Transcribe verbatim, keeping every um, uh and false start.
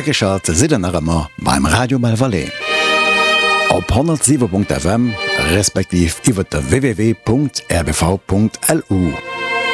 Ageschalt siden erëmmer beim Radio Malvalais. Op hundertsieben Punkt F M respektiv iwwer der w w w Punkt r b v Punkt l u.